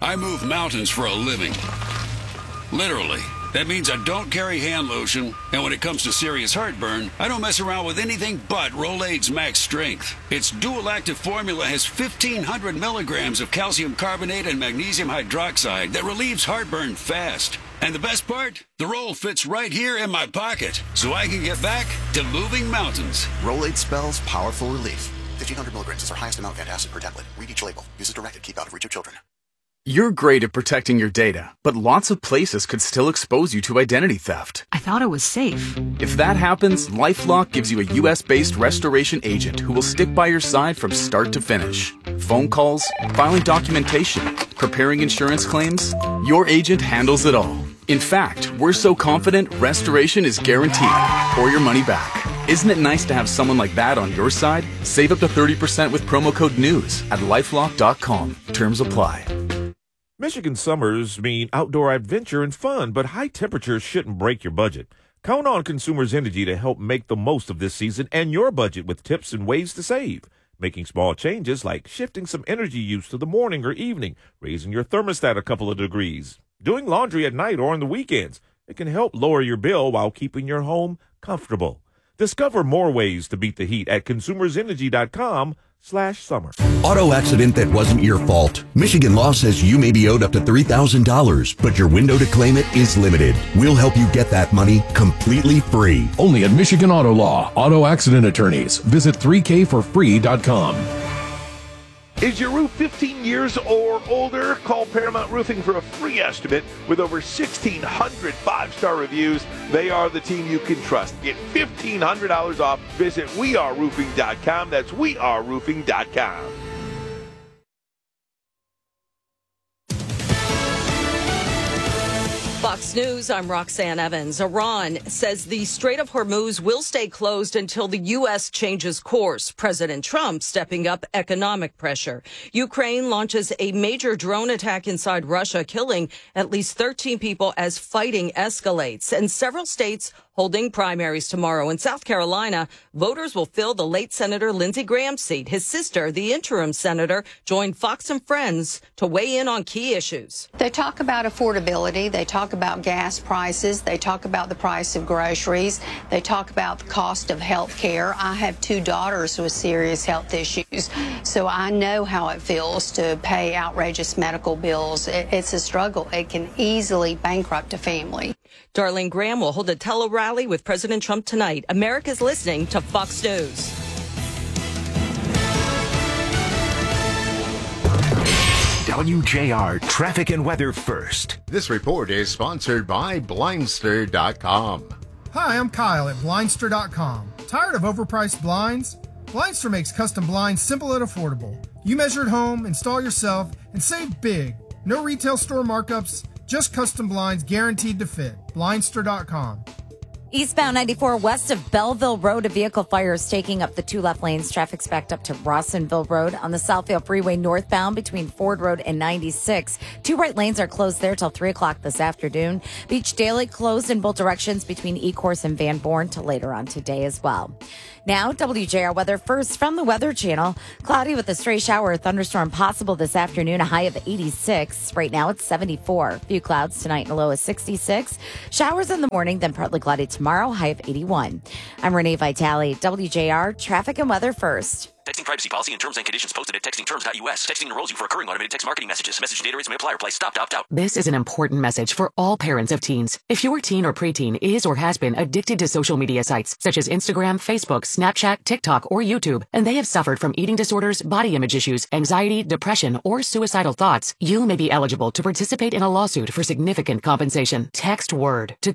I move mountains for a living. Literally. That means I don't carry hand lotion, and when it comes to serious heartburn, I don't mess around with anything but Rolaids Max Strength. Its dual-active formula has 1,500 milligrams of calcium carbonate and magnesium hydroxide that relieves heartburn fast. And the best part? The roll fits right here in my pocket, so I can get back to moving mountains. Rolaids spells powerful relief. 1,500 milligrams is our highest amount of antacid per tablet. Read each label. Use as directed. Keep out of reach of children. You're great at protecting your data, but lots of places could still expose you to identity theft. I thought it was safe. If that happens, LifeLock gives you a U.S.-based restoration agent who will stick by your side from start to finish. Phone calls, filing documentation, preparing insurance claims, your agent handles it all. In fact, we're so confident restoration is guaranteed or your money back. Isn't it nice to have someone like that on your side? Save up to 30% with promo code NEWS at LifeLock.com. Terms apply. Michigan summers mean outdoor adventure and fun, but high temperatures shouldn't break your budget. Count on Consumers Energy to help make the most of this season and your budget with tips and ways to save. Making small changes like shifting some energy use to the morning or evening, raising your thermostat a couple of degrees, doing laundry at night or on the weekends. It can help lower your bill while keeping your home comfortable. Discover more ways to beat the heat at consumersenergy.com/summer. Auto accident that wasn't your fault. Michigan law says you may be owed up to $3,000, but your window to claim it is limited. We'll help you get that money completely free. Only at Michigan Auto Law. Auto accident attorneys. Visit 3kforfree.com. Is your roof 15 years or older? Call Paramount Roofing for a free estimate. With over 1,600 five-star reviews, they are the team you can trust. Get $1,500 off. Visit weareroofing.com. That's weareroofing.com. Fox News, I'm Roxanne Evans. Iran says the Strait of Hormuz will stay closed until the U.S. changes course. President Trump stepping up economic pressure. Ukraine launches a major drone attack inside Russia, killing at least 13 people as fighting escalates. And several states holding primaries tomorrow. In South Carolina, voters will fill the late Senator Lindsey Graham's seat. His sister, the interim senator, joined Fox and Friends to weigh in on key issues. They talk about affordability. They talk about gas prices. They talk about the price of groceries. They talk about the cost of health care. I have two daughters with serious health issues, so I know how it feels to pay outrageous medical bills. It's a struggle. It can easily bankrupt a family. Darlene Graham will hold a tele-rally with President Trump tonight. America's listening to Fox News. WJR Traffic and Weather First. This report is sponsored by Blindster.com. Hi, I'm Kyle at Blindster.com. Tired of overpriced blinds? Blindster makes custom blinds simple and affordable. You measure at home, install yourself, and save big. No retail store markups, just custom blinds guaranteed to fit. Blindster.com. Eastbound 94 west of Belleville Road, a vehicle fire is taking up the two left lanes. Traffic's backed up to Rawsonville Road. On the Southfield Freeway northbound between Ford Road and 96. Two right lanes are closed there till 3 o'clock this afternoon. Beach Daily closed in both directions between Ecorse and Van Born till later on today as well. Now, WJR weather first from the Weather Channel. Cloudy with a stray shower or thunderstorm possible this afternoon, a high of 86. Right now it's 74. Few clouds tonight and a low of 66. Showers in the morning, then partly cloudy tomorrow, high of 81. I'm Renee Vitale, WJR Traffic and Weather First. Texting privacy policy and terms and conditions posted at textingterms.us. Texting enrolls you for recurring automated text marketing messages. Message data rates may apply. Reply stop to opt out. This is an important message for all parents of teens. If your teen or preteen is or has been addicted to social media sites such as Instagram, Facebook, Snapchat, TikTok, or YouTube, and they have suffered from eating disorders, body image issues, anxiety, depression, or suicidal thoughts, you may be eligible to participate in a lawsuit for significant compensation. Text WORD to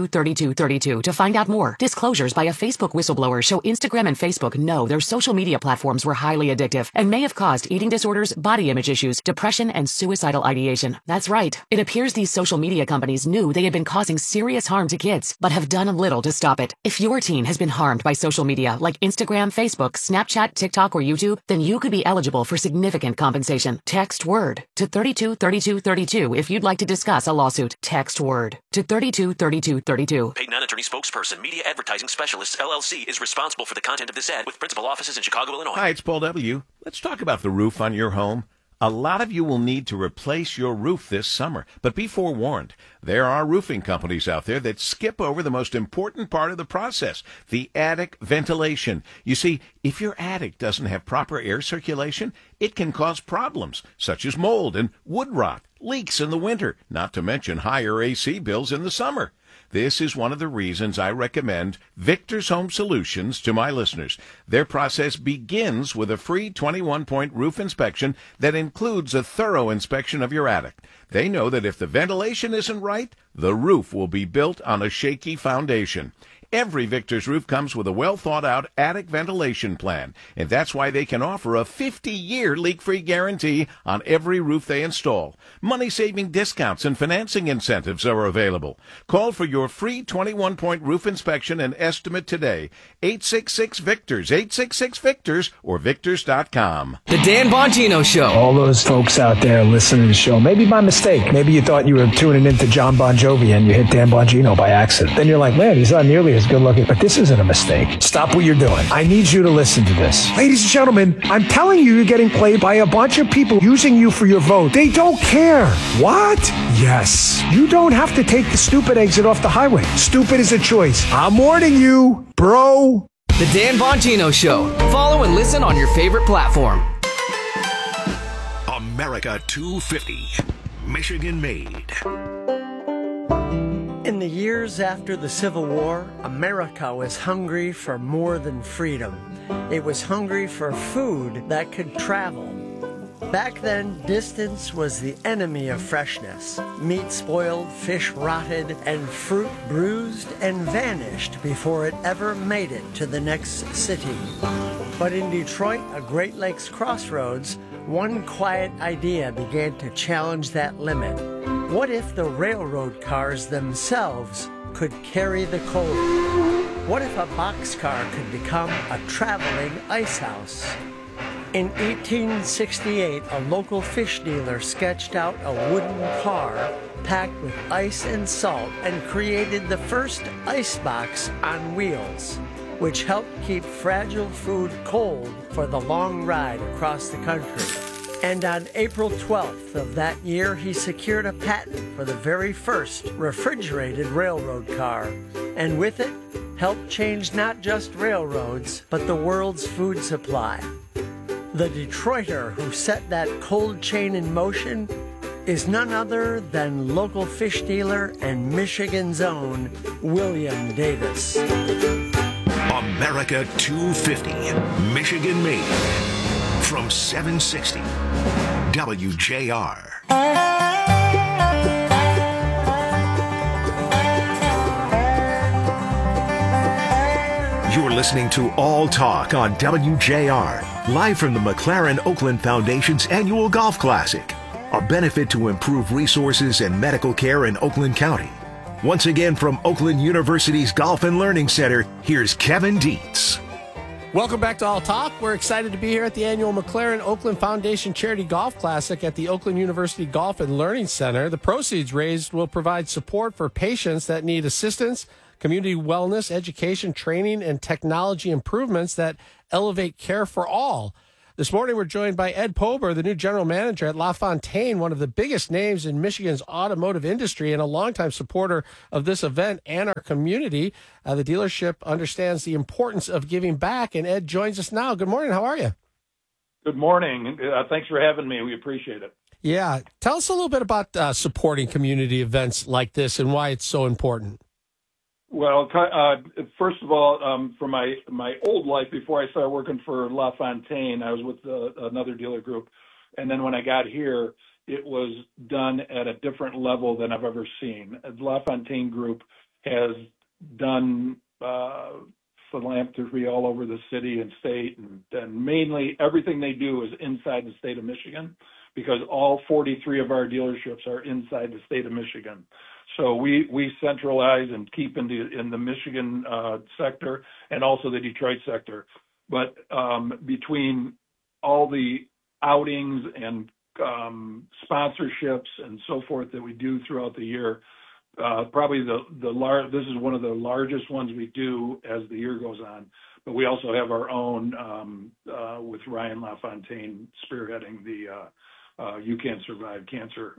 323232 to find out more. Disclosures by a Facebook whistleblower show Instagram and Facebook know their social media platforms were highly addictive and may have caused eating disorders, body image issues, depression, and suicidal ideation. That's right. It appears these social media companies knew they had been causing serious harm to kids, but have done little to stop it. If your teen has been harmed by social media like Instagram, Facebook, Snapchat, TikTok, or YouTube, then you could be eligible for significant compensation. Text WORD to 323232 if you'd like to discuss a lawsuit. Text WORD to 323232. Paid non-attorney spokesperson, Media Advertising Specialists, LLC, is responsible for the content of this ad with principal offices in Chicago, Illinois. Hi, it's Paul W. Let's talk about the roof on your home. A lot of you will need to replace your roof this summer, but be forewarned. There are roofing companies out there that skip over the most important part of the process, the attic ventilation. You see, if your attic doesn't have proper air circulation, it can cause problems, such as mold and wood rot, leaks in the winter, not to mention higher AC bills in the summer. This is one of the reasons I recommend Victor's Home Solutions to my listeners. Their process begins with a free 21-point roof inspection that includes a thorough inspection of your attic. They know that if the ventilation isn't right, the roof will be built on a shaky foundation. Every Victor's roof comes with a well-thought-out attic ventilation plan, and that's why they can offer a 50-year leak-free guarantee on every roof they install. Money-saving discounts and financing incentives are available. Call for your free 21-point roof inspection and estimate today. 866-VICTORS, 866-VICTORS, or Victors.com. The Dan Bongino Show. All those folks out there listening to the show, maybe by mistake. Maybe you thought you were tuning into John Bon Jovi and you hit Dan Bongino by accident. Then you're like, man, he's not nearly as good looking, but this isn't a mistake. Stop what you're doing. I need you to listen to this. Ladies and gentlemen, I'm telling you, you're getting played by a bunch of people using you for your vote. They don't care. What? Yes. You don't have to take the stupid exit off the highway. Stupid is a choice. I'm warning you, bro. The Dan Bongino Show. Follow and listen on your favorite platform. America 250. Michigan made. In the years after the Civil War, America was hungry for more than freedom. It was hungry for food that could travel. Back then, distance was the enemy of freshness. Meat spoiled, fish rotted, and fruit bruised and vanished before it ever made it to the next city. But in Detroit, a Great Lakes crossroads, one quiet idea began to challenge that limit. What if the railroad cars themselves could carry the coal? What if a boxcar could become a traveling ice house? In 1868, a local fish dealer sketched out a wooden car packed with ice and salt and created the first ice box on wheels, which helped keep fragile food cold for the long ride across the country. And on April 12th of that year, he secured a patent for the very first refrigerated railroad car, and with it, helped change not just railroads, but the world's food supply. The Detroiter who set that cold chain in motion is none other than local fish dealer and Michigan's own William Davis. America 250. Michigan made. From 760 WJR. You're listening to All Talk on WJR, live from the McLaren Oakland Foundation's annual Golf Classic, a benefit to improve resources and medical care in Oakland County. Once again from Oakland University's Golf and Learning Center, here's Kevin Dietz. Welcome back to All Talk. We're excited to be here at the annual McLaren Oakland Foundation Charity Golf Classic at the Oakland University Golf and Learning Center. The proceeds raised will provide support for patients that need assistance, community wellness, education, training, and technology improvements that elevate care for all. This morning, we're joined by Ed Pober, the new general manager at LaFontaine, one of the biggest names in Michigan's automotive industry and a longtime supporter of this event and our community. The dealership understands the importance of giving back, and Ed joins us now. Good morning. How are you? Good morning. Thanks for having me. We appreciate it. Yeah. Tell us a little bit about supporting community events like this and why it's so important. Well, first of all, for my old life, before I started working for LaFontaine, I was with another dealer group. And then when I got here, it was done at a different level than I've ever seen. The LaFontaine Group has done philanthropy all over the city and state, and mainly everything they do is inside the state of Michigan, because all 43 of our dealerships are inside the state of Michigan. So we centralize and keep in the Michigan sector and also the Detroit sector. But between all the outings and sponsorships and so forth that we do throughout the year, probably this is one of the largest ones we do as the year goes on. But we also have our own with Ryan LaFontaine spearheading You Can't Survive Cancer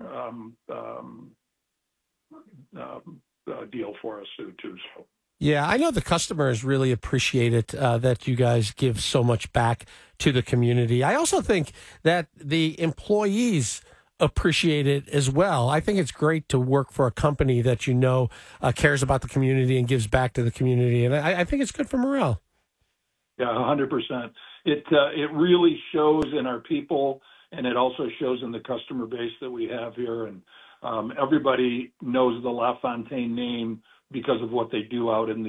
deal for us too. So. Yeah, I know the customers really appreciate it that you guys give so much back to the community. I also think that the employees appreciate it as well. I think it's great to work for a company that you know cares about the community and gives back to the community, and I think it's good for morale. Yeah, 100%. It really shows in our people, and it also shows in the customer base that we have here. And everybody knows the LaFontaine name because of what they do out in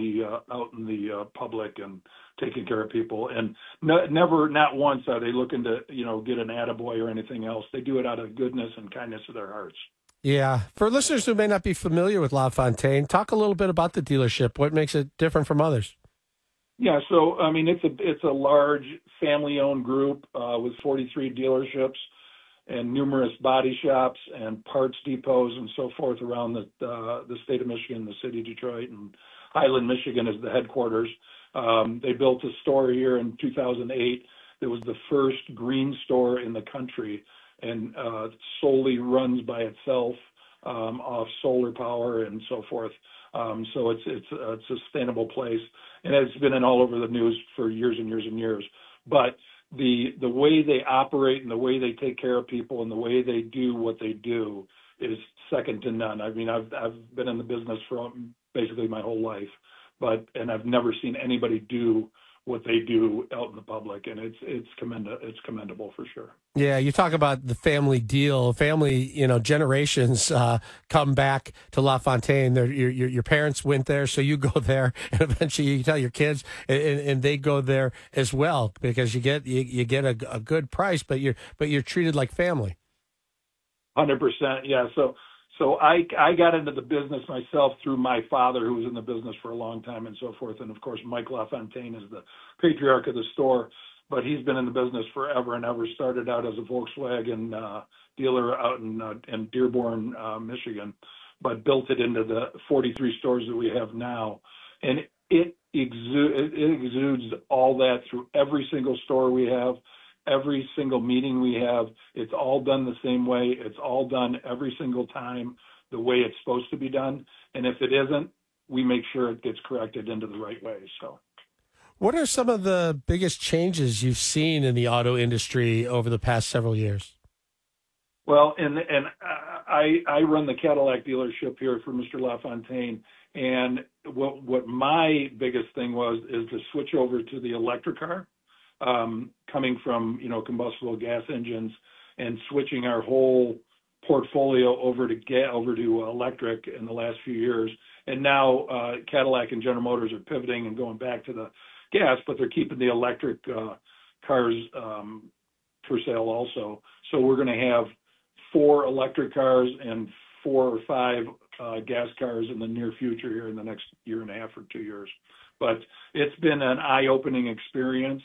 the public and taking care of people. And not once are they looking to get an attaboy or anything else. They do it out of goodness and kindness of their hearts. Yeah. For listeners who may not be familiar with LaFontaine, talk a little bit about the dealership. What makes it different from others? Yeah, so I mean it's a large family-owned group with 43 dealerships and numerous body shops and parts depots and so forth around the state of Michigan, the city of Detroit, and Highland, Michigan is the headquarters. They built a store here in 2008 that was the first green store in the country, and solely runs by itself off solar power and so forth. So it's a sustainable place, and it's been in all over the news for years and years and years. But the way they operate and the way they take care of people and the way they do what they do is second to none. I mean, I've been in the business for basically my whole life, and I've never seen anybody do what they do out in the public, and it's commendable for sure. Yeah, you talk about the family deal. Family, generations come back to LaFontaine. Your parents went there, so you go there, and eventually you tell your kids, and they go there as well because you get a good price, but you're treated like family. 100%, yeah. So I got into the business myself through my father, who was in the business for a long time and so forth. And, of course, Mike LaFontaine is the patriarch of the store, but he's been in the business forever and ever. Started out as a Volkswagen dealer out in Dearborn, Michigan, but built it into the 43 stores that we have now. And it exudes all that through every single store we have. Every single meeting we have, it's all done the same way. It's all done every single time the way it's supposed to be done. And if it isn't, we make sure it gets corrected into the right way. So, what are some of the biggest changes you've seen in the auto industry over the past several years? Well, and I run the Cadillac dealership here for Mr. LaFontaine. And what my biggest thing is to switch over to the electric car. Coming from combustible gas engines and switching our whole portfolio over to electric in the last few years, and now Cadillac and General Motors are pivoting and going back to the gas, but they're keeping the electric cars for sale also. So we're going to have 4 electric cars and 4 or 5 gas cars in the near future here in the next year and a half or 2 years. But it's been an eye-opening experience.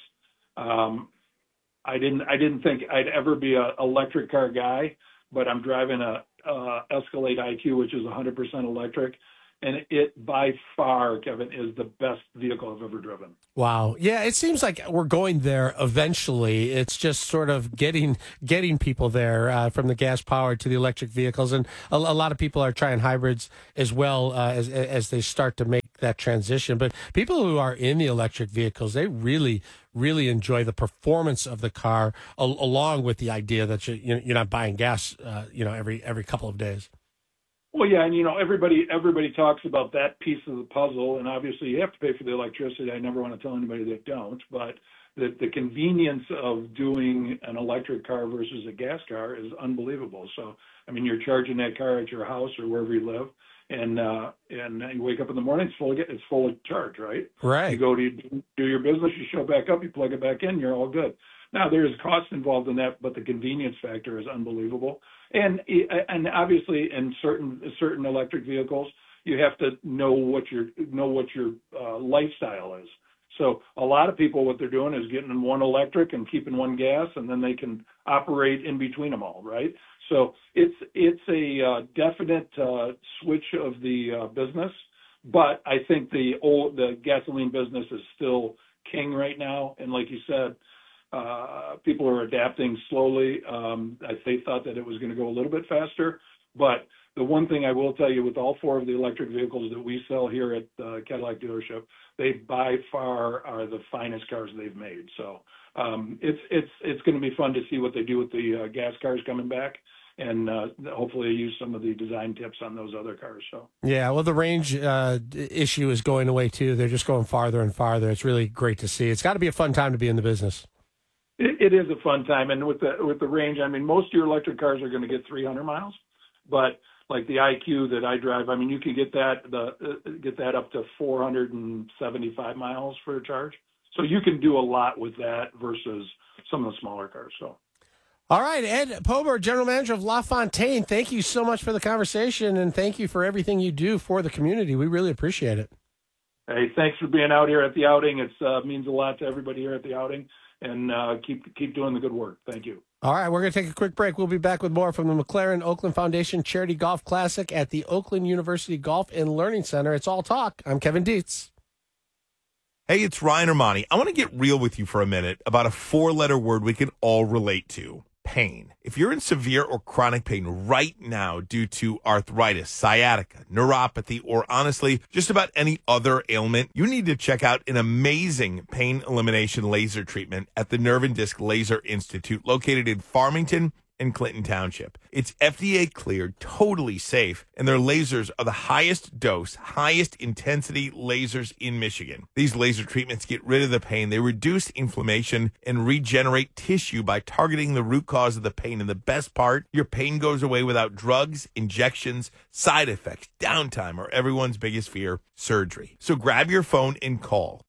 I didn't think I'd ever be an electric car guy, but I'm driving a Escalade IQ, which is 100% electric, and it by far, Kevin, is the best vehicle I've ever driven. Wow. Yeah, it seems like we're going there eventually. It's just sort of getting people there from the gas powered to the electric vehicles. And a lot of people are trying hybrids as well as they start to make that transition. But people who are in the electric vehicles, they really, really enjoy the performance of the car along with the idea that you're not buying gas, every couple of days. Well, yeah, and everybody talks about that piece of the puzzle, and obviously you have to pay for the electricity. I never want to tell anybody that don't, but the convenience of doing an electric car versus a gas car is unbelievable. So, I mean, you're charging that car at your house or wherever you live, and you wake up in the morning, it's full of charge, right? Right. You go to do your business, you show back up, you plug it back in, you're all good. Now, there's cost involved in that, but the convenience factor is unbelievable. And obviously, in certain electric vehicles, you have to know what your lifestyle is. So a lot of people, what they're doing is getting one electric and keeping one gas, and then they can operate in between them all, right? So it's a definite switch of the business, but I think the gasoline business is still king right now. And like you said, people are adapting slowly. They thought that it was going to go a little bit faster, but the one thing I will tell you, with all 4 of the electric vehicles that we sell here at the Cadillac dealership, they by far are the finest cars they've made. So it's going to be fun to see what they do with the gas cars coming back, and hopefully use some of the design tips on those other cars. So yeah, well, the range issue is going away too. They're just going farther and farther. It's really great to see. It's got to be a fun time to be in the business. It is a fun time, and with the range, I mean, most of your electric cars are going to get 300 miles, but like the IQ that I drive, I mean, you can get that up to 475 miles for a charge. So you can do a lot with that versus some of the smaller cars. So, all right, Ed Pober, General Manager of LaFontaine, thank you so much for the conversation, and thank you for everything you do for the community. We really appreciate it. Hey, thanks for being out here at the outing. It means a lot to everybody here at the outing, and keep doing the good work. Thank you. All right, we're going to take a quick break. We'll be back with more from the McLaren Oakland Foundation Charity Golf Classic at the Oakland University Golf and Learning Center. It's All Talk. I'm Kevin Dietz. Hey, it's Ryan Armani. I want to get real with you for a minute about a 4-letter word we can all relate to: pain. If you're in severe or chronic pain right now due to arthritis, sciatica, neuropathy, or honestly, just about any other ailment, you need to check out an amazing pain elimination laser treatment at the Nerve and Disc Laser Institute, located in Farmington and Clinton Township. It's FDA cleared, totally safe, and their lasers are the highest dose, highest intensity lasers in Michigan. These laser treatments get rid of the pain. They reduce inflammation and regenerate tissue by targeting the root cause of the pain. And the best part, your pain goes away without drugs, injections, side effects, downtime, or everyone's biggest fear, surgery. So grab your phone and call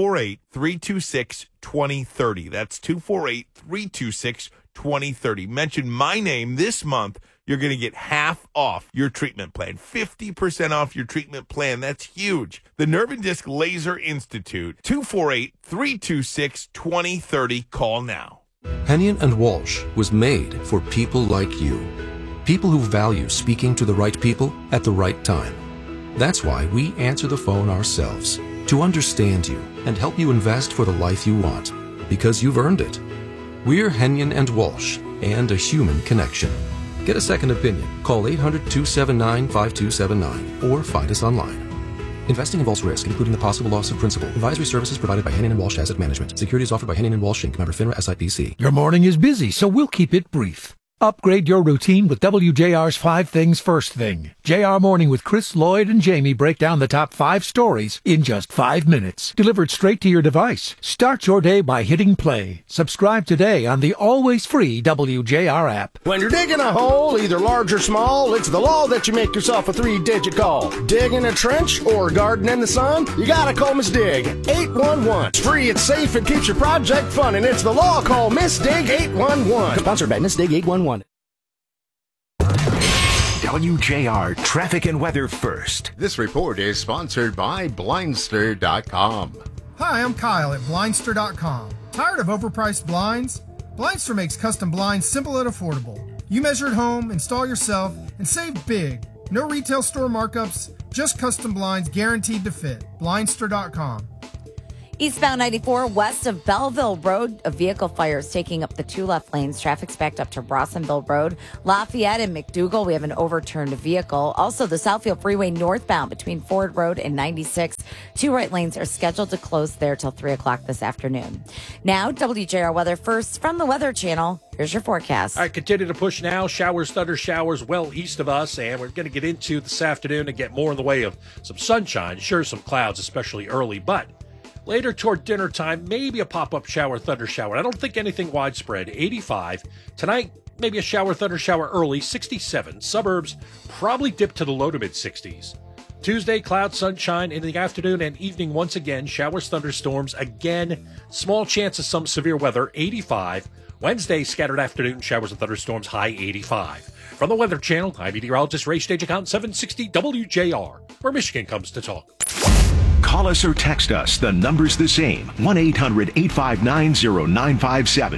248-326-2030. That's 248-326-2030. 2030. Mention my name this month. You're going to get half off your treatment plan. 50% off your treatment plan. That's huge. The Nerve and Disc Laser Institute. 248-326-2030. Call now. Hennion and Walsh was made for people like you. People who value speaking to the right people at the right time. That's why we answer the phone ourselves, to understand you and help you invest for the life you want, because you've earned it. We're Hennion and Walsh, and a human connection. Get a second opinion. Call 800-279-5279 or find us online. Investing involves risk, including the possible loss of principal. Advisory services provided by Hennion and Walsh Asset Management. Securities offered by Hennion and Walsh Inc. Member FINRA SIPC. Your morning is busy, so we'll keep it brief. Upgrade your routine with WJR's 5 Things First Thing. JR Morning with Chris, Lloyd, and Jamie break down the top 5 stories in just 5 minutes. Delivered straight to your device. Start your day by hitting play. Subscribe today on the always free WJR app. When you're digging a hole, either large or small, it's the law that you make yourself a 3-digit call. Digging a trench or garden in the sun? You gotta call Miss Dig 811. It's free, it's safe, it keeps your project fun, and it's the law. Call Miss Dig 811. Sponsored by Miss Dig 811. WJR Traffic and Weather First. This report is sponsored by Blindster.com. Hi, I'm Kyle at Blindster.com. Tired of overpriced blinds? Blindster makes custom blinds simple and affordable. You measure at home, install yourself, and save big. No retail store markups, just custom blinds guaranteed to fit. Blindster.com. Eastbound 94 west of Belleville Road, a vehicle fire is taking up the 2 left lanes. Traffic's backed up to Rossonville Road. Lafayette and McDougal, we have an overturned vehicle. Also, the Southfield Freeway northbound between Ford Road and 96. 2 right lanes are scheduled to close there till 3 o'clock this afternoon. Now, WJR weather first from the Weather Channel. Here's your forecast. All right, continue to push now. Showers, thunder showers well east of us, and we're going to get into this afternoon and get more in the way of some sunshine. Sure, some clouds, especially early, but later toward dinner time, maybe a pop-up shower, thunder shower. I don't think anything widespread. 85. Tonight, maybe a shower, thunder shower early. 67. Suburbs probably dip to the low to mid-60s. Tuesday, cloud, sunshine in the afternoon and evening once again. Showers, thunderstorms again. Small chance of some severe weather. 85. Wednesday, scattered afternoon showers and thunderstorms. High 85. From the Weather Channel, I'm meteorologist Ray Stage Account 760 WJR, where Michigan comes to talk. Call us or text us. The number's the same. 1-800-859-0957.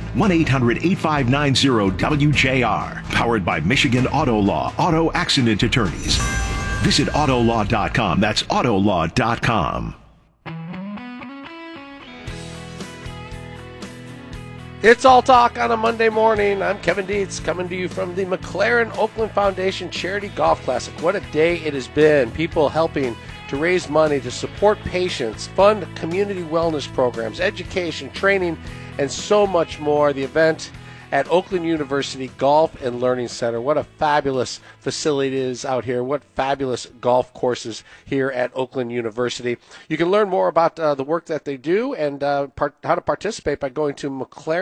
1-800-859-0WJR. Powered by Michigan Auto Law. Auto Accident Attorneys. Visit Autolaw.com. That's Autolaw.com. It's All Talk on a Monday morning. I'm Kevin Dietz, coming to you from the McLaren Oakland Foundation Charity Golf Classic. What a day it has been. People helping to raise money to support patients, fund community wellness programs, education, training, and so much more. The event at Oakland University Golf and Learning Center. What a fabulous facility it is out here. What fabulous golf courses here at Oakland University. You can learn more about the work that they do and how to participate by going to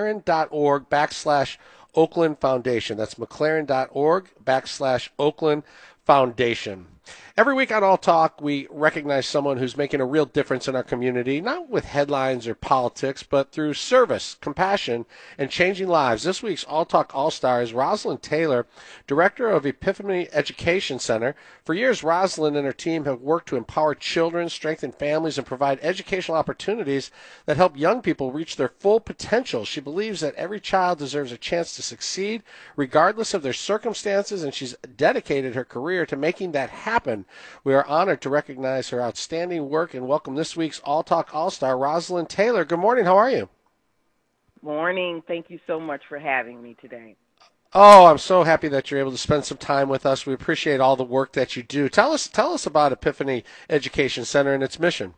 mclaren.org/Oakland Foundation. That's mclaren.org/Oakland Foundation. Every week on All Talk, we recognize someone who's making a real difference in our community, not with headlines or politics, but through service, compassion, and changing lives. This week's All Talk All-Star is Rosalind Taylor, director of Epiphany Education Center. For years, Rosalind and her team have worked to empower children, strengthen families, and provide educational opportunities that help young people reach their full potential. She believes that every child deserves a chance to succeed, regardless of their circumstances, and she's dedicated her career to making that happen. We are honored to recognize her outstanding work and welcome this week's All Talk All-Star, Rosalind Taylor. Good morning. How are you? Morning. Thank you so much for having me today. Oh, I'm so happy that you're able to spend some time with us. We appreciate all the work that you do. Tell us about Epiphany Education Center and its mission.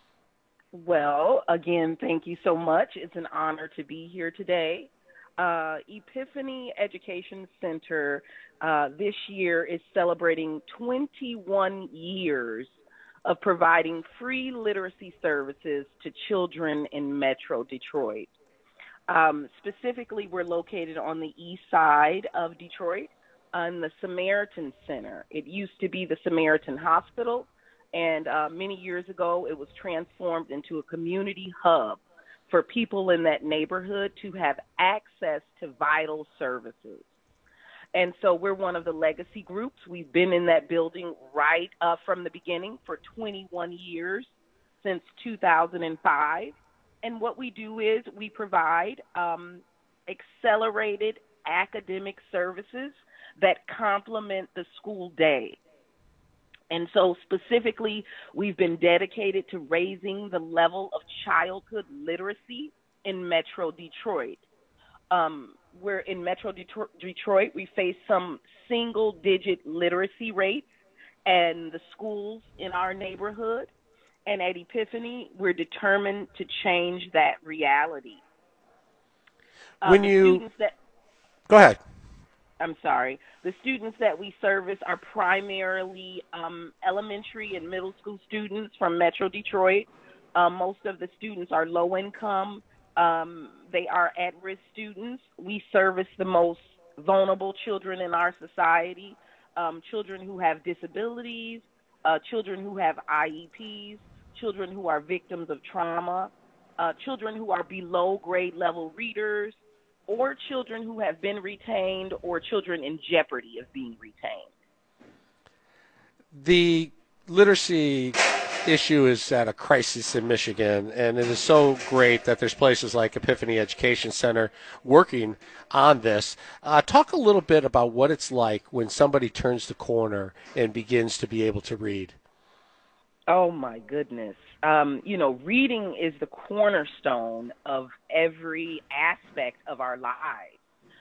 Well, again, thank you so much. It's an honor to be here today. Epiphany Education Center this year is celebrating 21 years of providing free literacy services to children in Metro Detroit. Specifically, we're located on the east side of Detroit on the Samaritan Center. It used to be the Samaritan Hospital, and many years ago it was transformed into a community hub for people in that neighborhood to have access to vital services. And so we're one of the legacy groups. We've been in that building right from the beginning for 21 years, since 2005. And what we do is we provide accelerated academic services that complement the school day. And so specifically, we've been dedicated to raising the level of childhood literacy in Metro Detroit. We're in Metro Detroit. We face some single-digit literacy rates in the schools in our neighborhood. And at Epiphany, we're determined to change that reality. Go ahead. I'm sorry. The students that we service are primarily elementary and middle school students from Metro Detroit. Most of the students are low income. They are at-risk students. We service the most vulnerable children in our society, children who have disabilities, children who have IEPs, children who are victims of trauma, children who are below grade level readers, or children who have been retained, or children in jeopardy of being retained. The literacy issue is at a crisis in Michigan, and it is so great that there's places like Epiphany Education Center working on this. Talk a little bit about what it's like when somebody turns the corner and begins to be able to read. Oh, my goodness. Reading is the cornerstone of every aspect of our lives.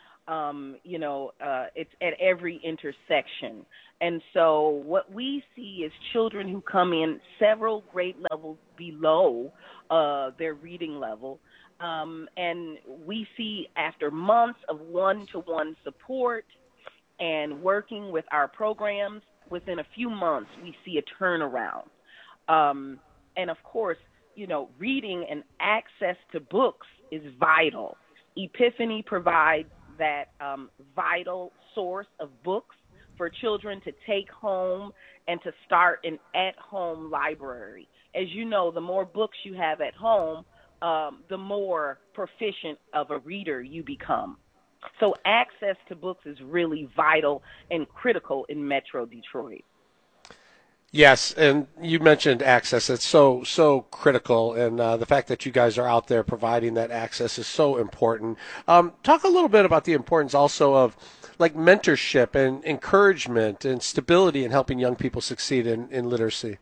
It's at every intersection. And so what we see is children who come in several grade levels below their reading level. And we see after months of one-to-one support and working with our programs, within a few months, we see a turnaround. And of course, reading and access to books is vital. Epiphany provides that vital source of books for children to take home and to start an at-home library. As you know, the more books you have at home, the more proficient of a reader you become. So access to books is really vital and critical in Metro Detroit. Yes, and you mentioned access. It's so critical, and the fact that you guys are out there providing that access is so important. Talk a little bit about the importance also of like mentorship and encouragement and stability in helping young people succeed in literacy.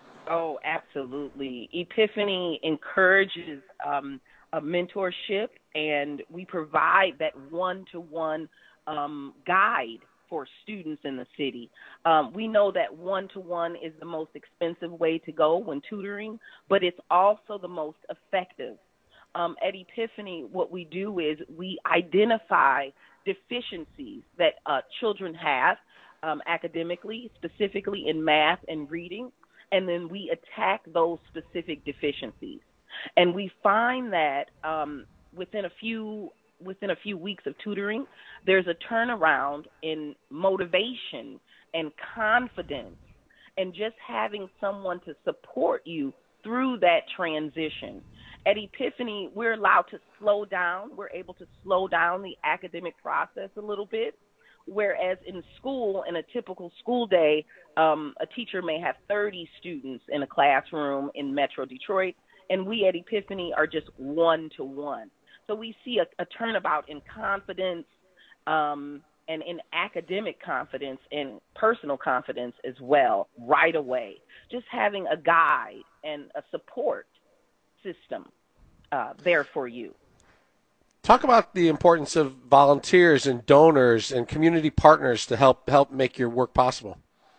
Oh, absolutely. Epiphany encourages a mentorship and we provide that one-to-one guide for students in the city. We know that one-to-one is the most expensive way to go when tutoring, but it's also the most effective. At Epiphany, what we do is we identify deficiencies that children have academically, specifically in math and reading, and then we attack those specific deficiencies. And we find that within a few weeks of tutoring, there's a turnaround in motivation and confidence, and just having someone to support you through that transition. At Epiphany, we're allowed to slow down. We're able to slow down the academic process a little bit, whereas in school, in a typical school day, a teacher may have 30 students in a classroom in Metro Detroit, and we at Epiphany are just one-to-one. So we see a turnabout in confidence and in academic confidence and personal confidence as well right away. Just having a guide and a support system there for you. Talk about the importance of volunteers and donors and community partners to help make your work possible.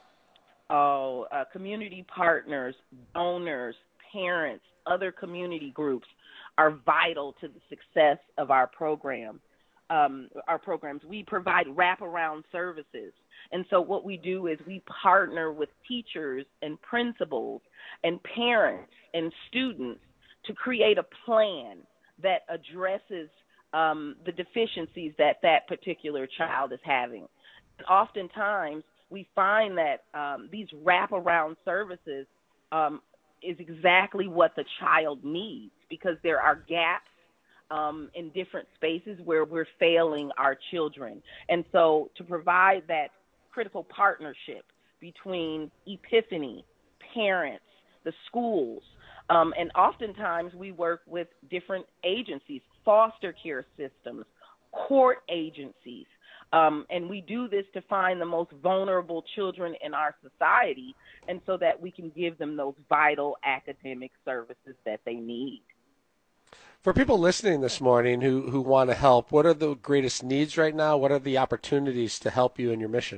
Community partners, donors, parents, other community groups are vital to the success of our program. Our programs. We provide wraparound services. And so what we do is we partner with teachers and principals and parents and students to create a plan that addresses the deficiencies that particular child is having. Oftentimes, we find that these wraparound services is exactly what the child needs, because there are gaps in different spaces where we're failing our children. And so to provide that critical partnership between Epiphany, parents, the schools, and oftentimes we work with different agencies, foster care systems, court agencies, and we do this to find the most vulnerable children in our society, and so that we can give them those vital academic services that they need. For people listening this morning who want to help, what are the greatest needs right now? What are the opportunities to help you in your mission?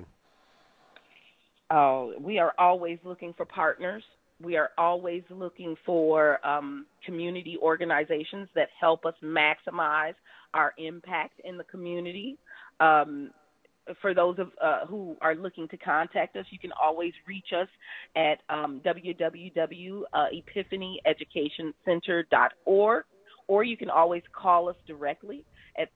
We are always looking for partners. We are always looking for community organizations that help us maximize our impact in the community. For those who are looking to contact us, you can always reach us at www.epiphanyeducationcenter.org, or you can always call us directly at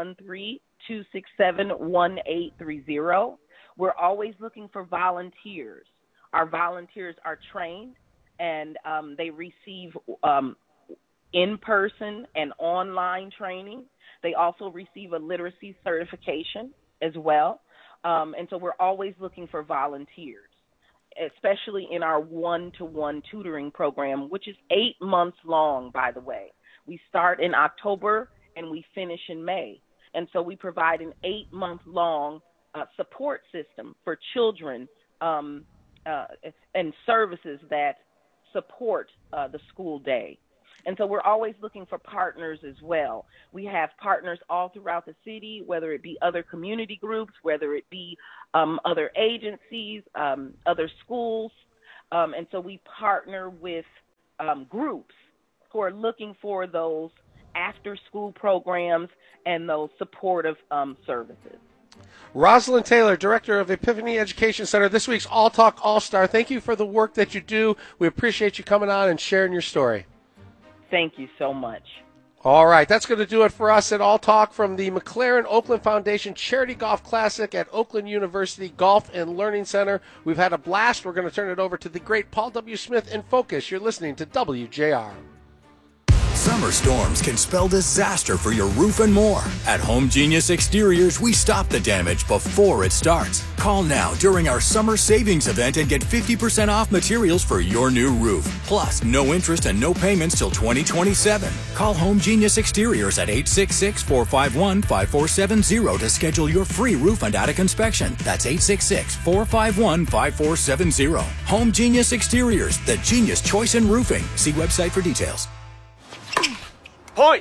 313-267-1830. We're always looking for volunteers. Our volunteers are trained, and they receive in-person and online training. They also receive a literacy certification as well. And so we're always looking for volunteers, especially in our one-to-one tutoring program, which is 8 months long, by the way. We start in October and we finish in May. And so we provide an 8-month-long support system for children and services that support the school day. And so we're always looking for partners as well. We have partners all throughout the city, whether it be other community groups, whether it be other agencies, other schools. And so we partner with groups who are looking for those after-school programs and those supportive services. Rosalind Taylor, Director of Epiphany Education Center, this week's All Talk All-Star. Thank you for the work that you do. We appreciate you coming on and sharing your story. Thank you so much. All right, that's going to do it for us at All Talk from the McLaren Oakland Foundation Charity Golf Classic at Oakland University Golf and Learning Center. We've had a blast. We're going to turn it over to the great Paul W. Smith in Focus. You're listening to WJR. Summer storms can spell disaster for your roof and more. At Home Genius Exteriors, we stop the damage before it starts. Call now during our summer savings event and get 50% off materials for your new roof. Plus, no interest and no payments till 2027. Call Home Genius Exteriors at 866-451-5470 to schedule your free roof and attic inspection. That's 866-451-5470. Home Genius Exteriors, the genius choice in roofing. See website for details. Point!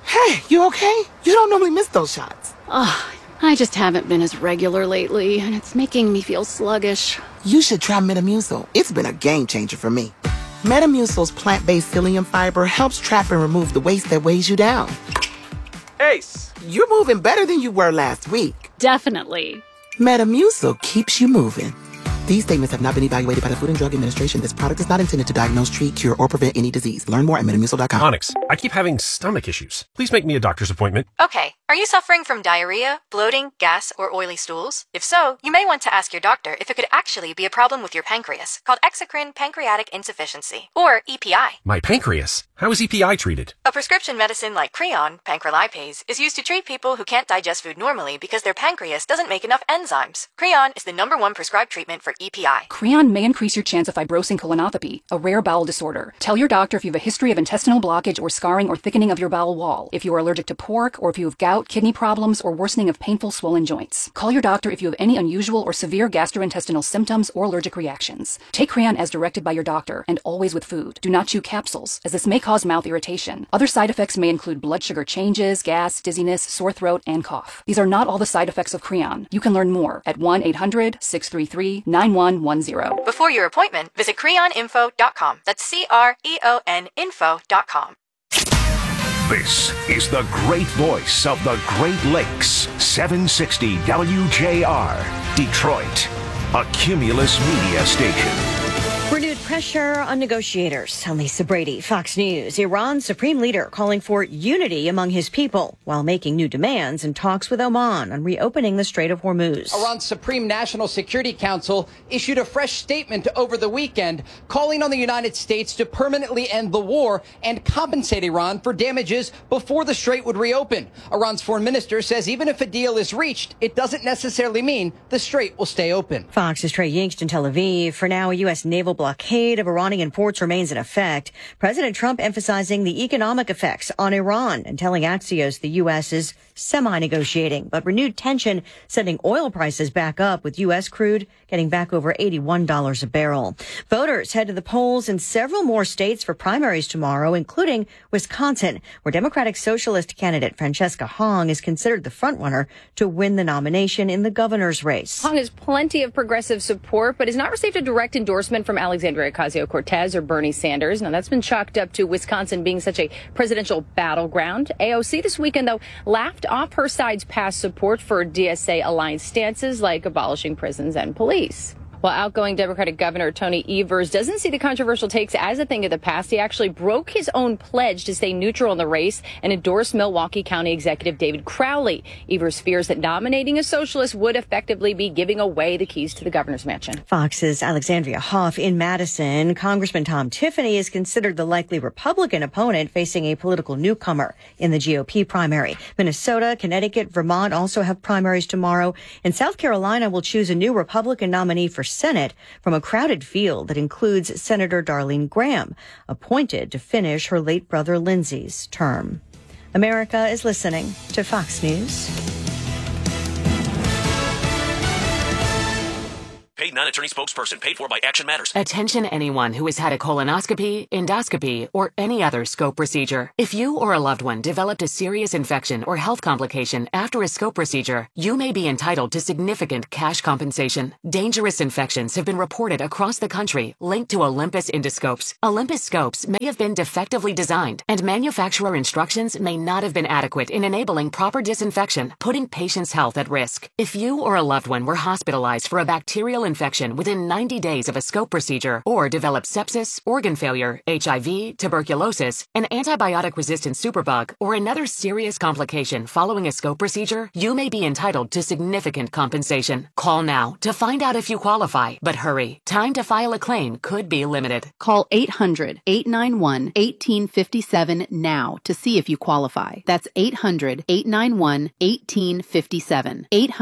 Hey, you okay? You don't normally miss those shots. Ugh, I just haven't been as regular lately, and it's making me feel sluggish. You should try Metamucil. It's been a game changer for me. Metamucil's plant-based psyllium fiber helps trap and remove the waste that weighs you down. Ace, you're moving better than you were last week. Definitely. Metamucil keeps you moving. These statements have not been evaluated by the Food and Drug Administration. This product is not intended to diagnose, treat, cure, or prevent any disease. Learn more at Metamucil.com. Onyx, I keep having stomach issues. Please make me a doctor's appointment. Okay. Are you suffering from diarrhea, bloating, gas, or oily stools? If so, you may want to ask your doctor if it could actually be a problem with your pancreas, called exocrine pancreatic insufficiency, or EPI. My pancreas? How is EPI treated? A prescription medicine like Creon, pancrelipase, is used to treat people who can't digest food normally because their pancreas doesn't make enough enzymes. Creon is the #1 prescribed treatment for EPI. Creon may increase your chance of fibrosing colonopathy, a rare bowel disorder. Tell your doctor if you have a history of intestinal blockage or scarring or thickening of your bowel wall, if you are allergic to pork, or if you have gout, kidney problems, or worsening of painful swollen joints. Call your doctor if you have any unusual or severe gastrointestinal symptoms or allergic reactions. Take Creon as directed by your doctor, and always with food. Do not chew capsules, as this may cause mouth irritation. Other side effects may include blood sugar changes, gas, dizziness, sore throat, and cough. These are not all the side effects of Creon. You can learn more at 1-800-633-9110. Before your appointment, visit creoninfo.com. That's CREON info.com. This is the great voice of the Great Lakes, 760 WJR, Detroit, a Cumulus media station. Renewed pressure on negotiators. I'm Lisa Brady, Fox News. Iran's supreme leader calling for unity among his people while making new demands in talks with Oman on reopening the Strait of Hormuz. Iran's Supreme National Security Council issued a fresh statement over the weekend calling on the United States to permanently end the war and compensate Iran for damages before the strait would reopen. Iran's foreign minister says even if a deal is reached, it doesn't necessarily mean the strait will stay open. Fox's Trey Yingst in Tel Aviv. For now, a U.S. naval blockade of Iranian ports remains in effect. President Trump emphasizing the economic effects on Iran and telling Axios the U.S. is semi-negotiating, but renewed tension sending oil prices back up, with U.S. crude getting back over $81 a barrel. Voters head to the polls in several more states for primaries tomorrow, including Wisconsin, where Democratic Socialist candidate Francesca Hong is considered the frontrunner to win the nomination in the governor's race. Hong has plenty of progressive support, but has not received a direct endorsement from Alexandria Ocasio-Cortez or Bernie Sanders. Now, that's been chalked up to Wisconsin being such a presidential battleground. AOC this weekend, though, laughed off her side's past support for DSA alliance stances like abolishing prisons and police. While outgoing Democratic Governor Tony Evers doesn't see the controversial takes as a thing of the past, he actually broke his own pledge to stay neutral in the race and endorsed Milwaukee County Executive David Crowley. Evers fears that nominating a socialist would effectively be giving away the keys to the governor's mansion. Fox's Alexandria Hoff in Madison. Congressman Tom Tiffany is considered the likely Republican opponent facing a political newcomer in the GOP primary. Minnesota, Connecticut, Vermont also have primaries tomorrow, and South Carolina will choose a new Republican nominee for Senate from a crowded field that includes Senator Darlene Graham, appointed to finish her late brother Lindsey's term. America is listening to Fox News. Paid non-attorney spokesperson. Paid for by Action Matters. Attention anyone who has had a colonoscopy, endoscopy, or any other scope procedure. If you or a loved one developed a serious infection or health complication after a scope procedure, you may be entitled to significant cash compensation. Dangerous infections have been reported across the country linked to Olympus endoscopes. Olympus scopes may have been defectively designed, and manufacturer instructions may not have been adequate in enabling proper disinfection, putting patients' health at risk. If you or a loved one were hospitalized for a bacterial infection within 90 days of a scope procedure, or developed sepsis, organ failure, HIV, tuberculosis, an antibiotic-resistant superbug, or another serious complication following a scope procedure, you may be entitled to significant compensation. Call now to find out if you qualify, but hurry. Time to file a claim could be limited. Call 800-891-1857 now to see if you qualify. That's 800-891-1857.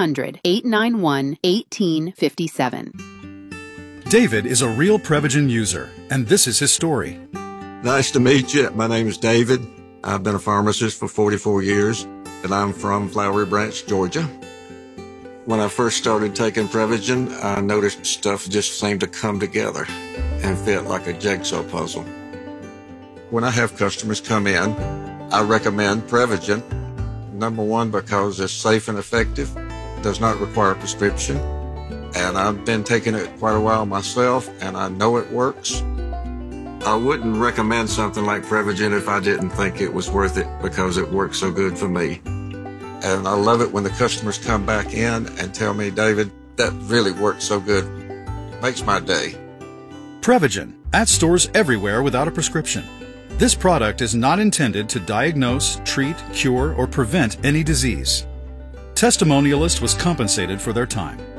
800-891-1857. David is a real Prevagen user, and this is his story. Nice to meet you. My name is David. I've been a pharmacist for 44 years, and I'm from Flowery Branch, Georgia. When I first started taking Prevagen, I noticed stuff just seemed to come together and fit like a jigsaw puzzle. When I have customers come in I recommend Prevagen. Number one, because it's safe and effective, does not require a prescription, and I've been taking it quite a while myself, and I know it works. I wouldn't recommend something like Prevagen if I didn't think it was worth it because it works so good for me. And I love it when the customers come back in and tell me, David, that really works so good. Makes my day. Prevagen, at stores everywhere without a prescription. This product is not intended to diagnose, treat, cure, or prevent any disease. Testimonialist was compensated for their time.